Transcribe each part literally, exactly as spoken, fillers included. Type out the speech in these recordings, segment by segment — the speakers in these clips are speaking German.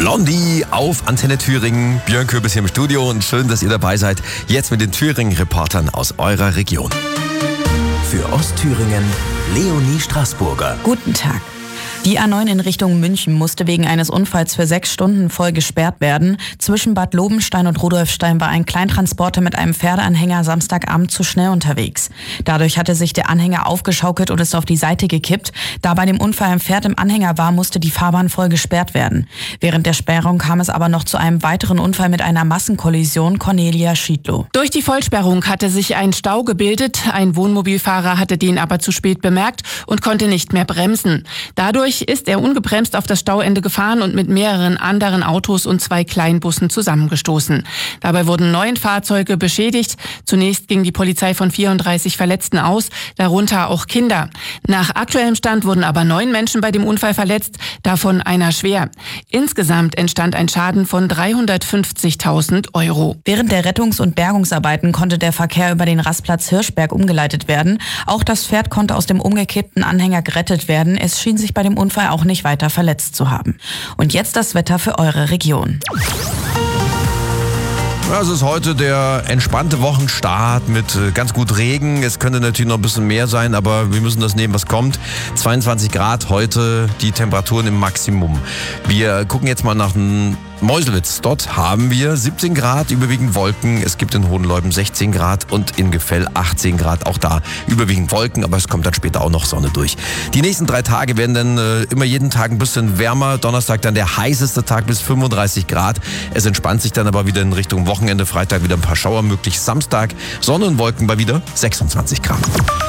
Blondie auf Antenne Thüringen. Björn Kürbis hier im Studio und schön, dass ihr dabei seid. Jetzt mit den Thüringen-Reportern aus eurer Region. Für Ostthüringen Leonie Straßburger. Guten Tag. Die A neun in Richtung München musste wegen eines Unfalls für sechs Stunden voll gesperrt werden. Zwischen Bad Lobenstein und Rudolfstein war ein Kleintransporter mit einem Pferdeanhänger Samstagabend zu schnell unterwegs. Dadurch hatte sich der Anhänger aufgeschaukelt und ist auf die Seite gekippt. Da bei dem Unfall ein Pferd im Anhänger war, musste die Fahrbahn voll gesperrt werden. Während der Sperrung kam es aber noch zu einem weiteren Unfall mit einer Massenkollision. Cornelia Schiedlow. Durch die Vollsperrung hatte sich ein Stau gebildet. Ein Wohnmobilfahrer hatte den aber zu spät bemerkt und konnte nicht mehr bremsen. Dadurch ist er ungebremst auf das Stauende gefahren und mit mehreren anderen Autos und zwei Kleinbussen zusammengestoßen. Dabei wurden neun Fahrzeuge beschädigt. Zunächst ging die Polizei von vierunddreißig Verletzten aus, darunter auch Kinder. Nach aktuellem Stand wurden aber neun Menschen bei dem Unfall verletzt, davon einer schwer. Insgesamt entstand ein Schaden von dreihundertfünfzigtausend Euro. Während der Rettungs- und Bergungsarbeiten konnte der Verkehr über den Rastplatz Hirschberg umgeleitet werden. Auch das Pferd konnte aus dem umgekippten Anhänger gerettet werden. Es schien sich bei dem Unfall auch nicht weiter verletzt zu haben. Und jetzt das Wetter für eure Region. Es ist heute der entspannte Wochenstart mit ganz gut Regen. Es könnte natürlich noch ein bisschen mehr sein, aber wir müssen das nehmen, was kommt. zweiundzwanzig Grad heute, die Temperaturen im Maximum. Wir gucken jetzt mal nach dem Meuselwitz. Dort haben wir siebzehn Grad, überwiegend Wolken. Es gibt in Hohenleuben sechzehn Grad und in Gefell achtzehn Grad. Auch da überwiegend Wolken, aber es kommt dann später auch noch Sonne durch. Die nächsten drei Tage werden dann äh, immer jeden Tag ein bisschen wärmer. Donnerstag dann der heißeste Tag bis fünfunddreißig Grad. Es entspannt sich dann aber wieder in Richtung Wochenende. Freitag wieder ein paar Schauer möglich. Samstag Sonne und Wolken bei wieder sechsundzwanzig Grad.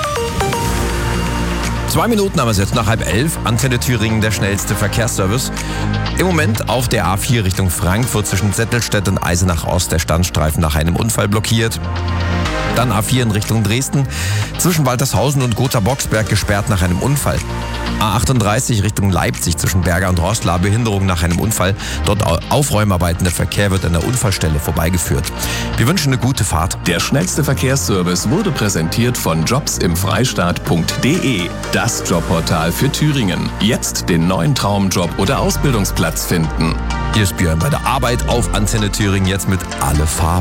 Zwei Minuten haben wir es jetzt nach halb elf. Antenne Thüringen, der schnellste Verkehrsservice. Im Moment auf der A vier Richtung Frankfurt zwischen Zettelstedt und Eisenach Ost der Standstreifen nach einem Unfall blockiert. Dann A vier in Richtung Dresden, zwischen Waltershausen und Gotha-Boxberg gesperrt nach einem Unfall. A achtunddreißig Richtung Leipzig zwischen Berger und Roßla, Behinderung nach einem Unfall. Dort Aufräumarbeiten, der Verkehr wird an der Unfallstelle vorbeigeführt. Wir wünschen eine gute Fahrt. Der schnellste Verkehrsservice wurde präsentiert von jobs im freistaat punkt de. Das Jobportal für Thüringen. Jetzt den neuen Traumjob oder Ausbildungsplatz finden. Hier ist Björn bei der Arbeit auf Antenne Thüringen, jetzt mit Alle Farben.